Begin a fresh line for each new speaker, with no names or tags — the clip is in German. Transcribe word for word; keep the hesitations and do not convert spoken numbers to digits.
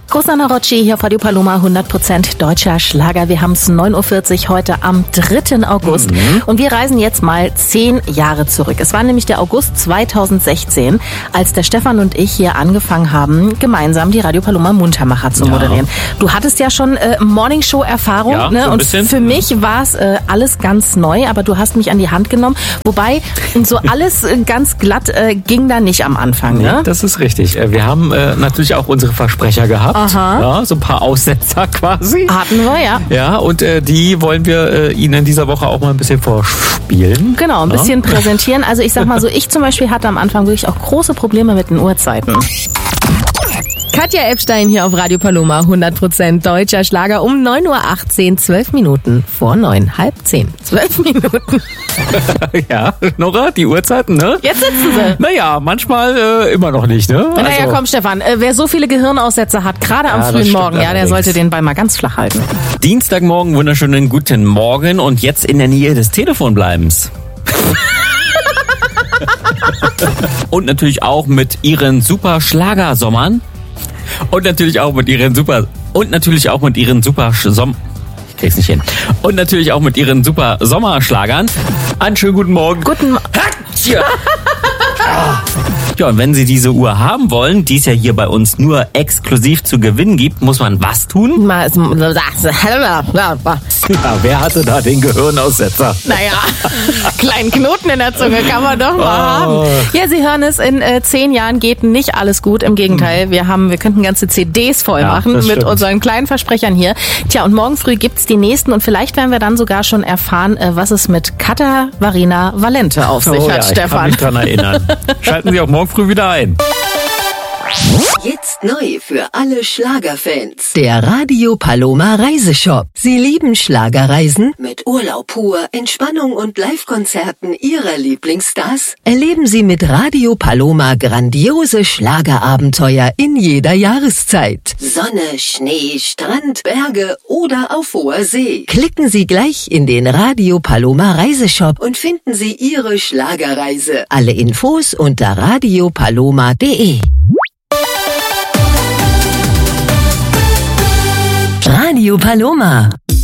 Rosanna Rocci hier auf Radio Paloma, hundert Prozent deutscher Schlager. Wir haben es neun Uhr vierzig heute am dritten August. Mhm. Und wir reisen jetzt mal zehn Jahre zurück. Es war nämlich der August zweitausendsechzehn, als der Stefan und ich hier angefangen haben, gemeinsam die Radio Paloma Muntermacher zu ja. moderieren. Du hattest ja schon äh, Morningshow-Erfahrung,
ja,
ne?
So
Und für mich war es äh, alles ganz neu, aber du hast mich an die Hand genommen. Wobei so alles äh, ganz glatt äh, ging da nicht am Anfang.
Nee,
ne?
Das ist richtig. Wir haben äh, natürlich auch unsere Versprecher gehabt.
Aha.
Ja, so ein paar Aussetzer quasi.
Hatten wir, ja.
Ja, und äh, die wollen wir äh, Ihnen in dieser Woche auch mal ein bisschen vorspielen.
Genau, ein bisschen ja. präsentieren. Also ich sag mal so, ich zum Beispiel hatte am Anfang wirklich auch große Probleme mit den Uhrzeiten. Katja Epstein hier auf Radio Paloma, hundert Prozent deutscher Schlager um neun Uhr achtzehn, zwölf Minuten vor neun, halb zehn, zwölf Minuten.
Ja, Nora, die Uhrzeiten, ne?
Jetzt sitzen sie.
Naja, manchmal äh, immer noch nicht, ne?
Also. Naja, komm Stefan, äh, wer so viele Gehirnaussetzer hat, gerade am
ja,
frühen Morgen, ja, der sollte den Ball mal ganz flach halten.
Dienstagmorgen, wunderschönen guten Morgen und jetzt in der Nähe des Telefonbleibens. Und natürlich auch mit ihren super Schlagersommern. Und natürlich auch mit ihren super und natürlich auch mit ihren super Som ich krieg's nicht hin. Und natürlich auch mit ihren super Sommerschlagern. Einen schönen guten Morgen.
Guten Morgen.
Ja, und wenn Sie diese Uhr haben wollen, die es ja hier bei uns nur exklusiv zu gewinnen gibt, muss man was tun? Ja, wer hatte da den Gehirnaussetzer?
Naja, kleinen Knoten in der Zunge kann man doch mal
oh.
haben. Ja, Sie hören es, in äh, zehn Jahren geht nicht alles gut. Im Gegenteil, wir haben, wir könnten ganze C Ds voll
ja,
machen mit
stimmt.
unseren kleinen Versprechern hier. Tja, und morgen früh gibt's die nächsten und vielleicht werden wir dann sogar schon erfahren, äh, was es mit Katharina Valente auf sich
oh,
hat,
ja,
Stefan.
Ich kann mich dran erinnern. Schalten Sie auch morgen früh wieder ein.
Jetzt neu für alle Schlagerfans. Der Radio Paloma Reiseshop. Sie lieben Schlagerreisen? Mit Urlaub pur, Entspannung und Live-Konzerten Ihrer Lieblingsstars? Erleben Sie mit Radio Paloma grandiose Schlagerabenteuer in jeder Jahreszeit. Sonne, Schnee, Strand, Berge oder auf hoher See. Klicken Sie gleich in den Radio Paloma Reiseshop und finden Sie Ihre Schlagerreise. Alle Infos unter radio paloma punkt de. Radio Paloma.